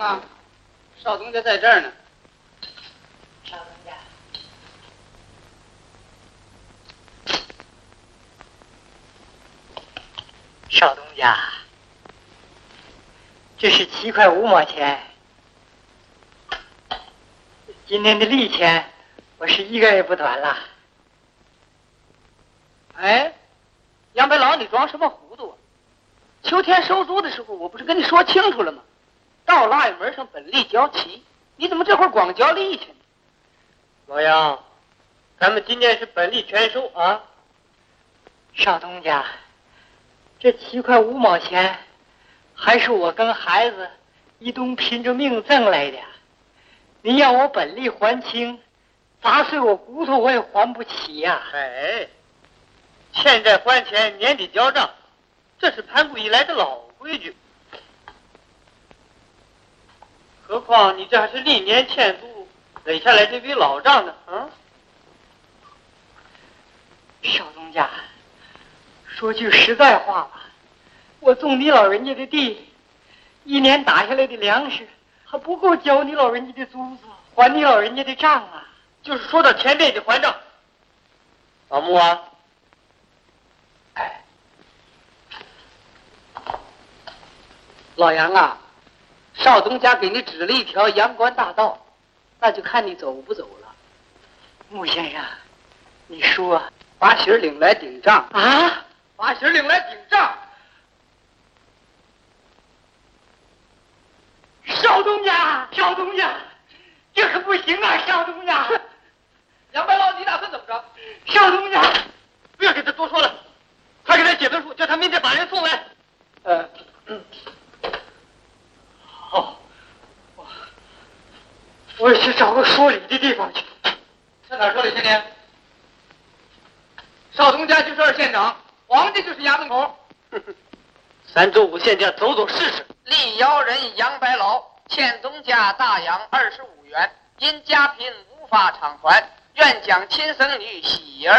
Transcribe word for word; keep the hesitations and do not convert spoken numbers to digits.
啊，少东家在这儿呢。 少东家，少东家，这是七块五毛钱。今年的利钱，我是一个也不短了。 哎，杨白劳，你装什么糊涂啊？秋天收租的时候，我不是跟你说清楚了吗？到腊月门上本利交齐，你怎么这会儿光交利去呢？ 老杨，咱们今年是本利全收啊。少东家，这七块五毛钱，还是我跟孩子一同拼着命挣来的。你要我本利还清，砸碎我骨头我也还不起呀、啊。 哎，欠债还钱，年底交账，这是盘古以来的老规矩。何况你这还是历年欠租垒下来这笔老账呢，啊！ 少东家，说句实在话吧，我种你老人家的地，一年打下来的粮食还不够交你老人家的租子，还你老人家的账啊！ 就是说到钱得得还账。老穆啊， 哎， 老杨啊，少东家给你指了一条阳关大道，那就看你走不走了。 穆先生，你说把喜儿领来顶账啊？ 把喜儿领来顶账。 少东家，少东家，这可不行啊！少东家， 杨白劳，你打算怎么着？ 少东家， 不要给他多说了，快给他写份书，叫他明天把人送来。呃，嗯， 好，我我也去找个说理的地方去。 上哪儿说理去你？少东家就是二县长，皇家就是衙门口。 三州五县家走走试试。 力邀人杨白劳欠东家大洋二十五元，因家贫无法偿还，愿将亲生女喜儿